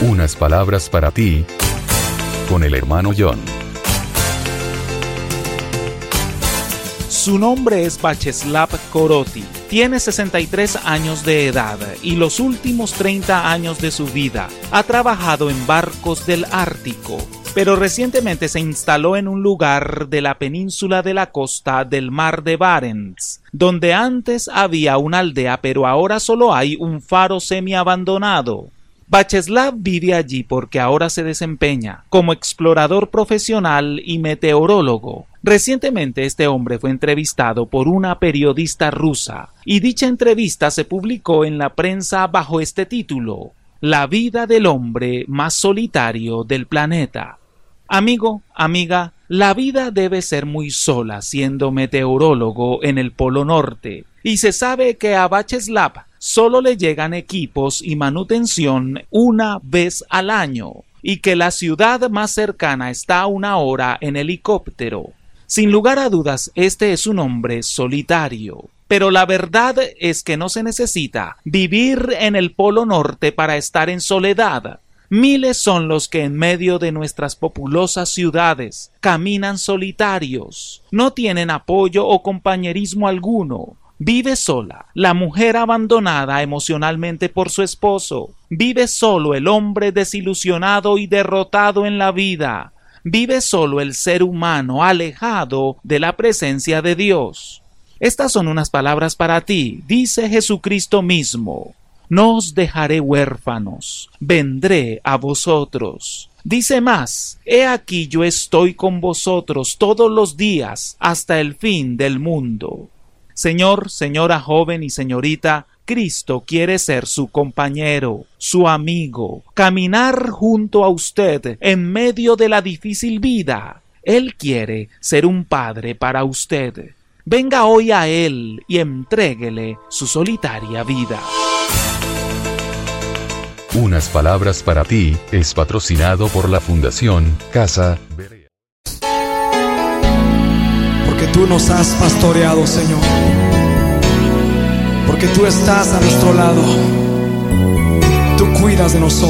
Unas palabras para ti, con el hermano John. Su nombre es Vacheslav Koroty. Tiene 63 años de edad y los últimos 30 años de su vida ha trabajado en barcos del Ártico, pero recientemente se instaló en un lugar de la península de la costa del mar de Barents, donde antes había una aldea, pero ahora solo hay un faro semi-abandonado. Vacheslav vive allí porque ahora se desempeña como explorador profesional y meteorólogo. Recientemente este hombre fue entrevistado por una periodista rusa y dicha entrevista se publicó en la prensa bajo este título: La vida del hombre más solitario del planeta. Amigo, amiga, la vida debe ser muy sola siendo meteorólogo en el Polo Norte, y se sabe que a Vacheslav solo le llegan equipos y manutención una vez al año, y que la ciudad más cercana está a 1 hora en helicóptero. Sin lugar a dudas, este es un hombre solitario. Pero la verdad es que no se necesita vivir en el Polo Norte para estar en soledad. Miles son los que en medio de nuestras populosas ciudades caminan solitarios. No tienen apoyo o compañerismo alguno. Vive sola la mujer abandonada emocionalmente por su esposo. Vive solo el hombre desilusionado y derrotado en la vida. Vive solo el ser humano alejado de la presencia de Dios. Estas son unas palabras para ti, dice Jesucristo mismo. No os dejaré huérfanos, vendré a vosotros. Dice más, he aquí yo estoy con vosotros todos los días hasta el fin del mundo. Señor, señora joven y señorita, Cristo quiere ser su compañero, su amigo, caminar junto a usted en medio de la difícil vida. Él quiere ser un padre para usted. Venga hoy a Él y entréguele su solitaria vida. Unas palabras para ti es patrocinado por la Fundación Casa Berea. Porque tú nos has pastoreado, Señor. Porque tú estás a nuestro lado. Tú cuidas de nosotros.